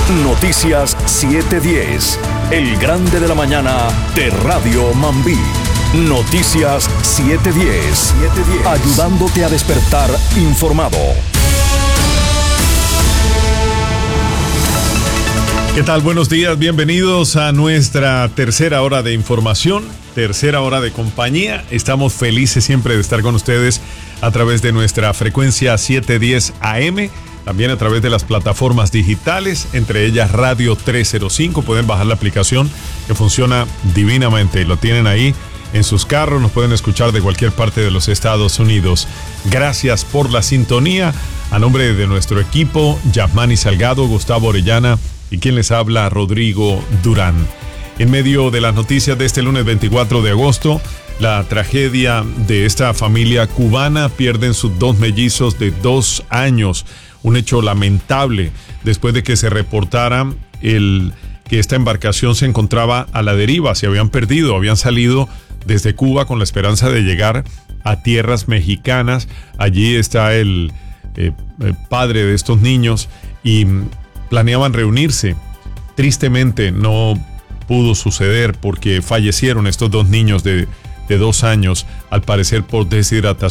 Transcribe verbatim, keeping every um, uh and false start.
Noticias siete diez, el grande de la mañana de Radio Mambí. Noticias siete diez, ayudándote a despertar informado. ¿Qué tal? Buenos días, bienvenidos a nuestra tercera hora de información, tercera hora de compañía. Estamos felices siempre de estar con ustedes a través de nuestra frecuencia setecientos diez A M, también a través de las plataformas digitales, entre ellas Radio trescientos cinco. Pueden bajar la aplicación que funciona divinamente, lo tienen ahí en sus carros, nos pueden escuchar de cualquier parte de los Estados Unidos. Gracias por la sintonía. A nombre de nuestro equipo, Yasmani Salgado, Gustavo Orellana y quien les habla, Rodrigo Durán. En medio de las noticias de este lunes veinticuatro de agosto, la tragedia de esta familia cubana. Pierden sus dos mellizos de dos años. Un hecho lamentable después de que se reportara el, que esta embarcación se encontraba a la deriva. Se habían perdido, habían salido desde Cuba con la esperanza de llegar a tierras mexicanas. Allí está el, eh, el padre de estos niños y planeaban reunirse. Tristemente no pudo suceder porque fallecieron estos dos niños de, de dos años, al parecer por deshidratación.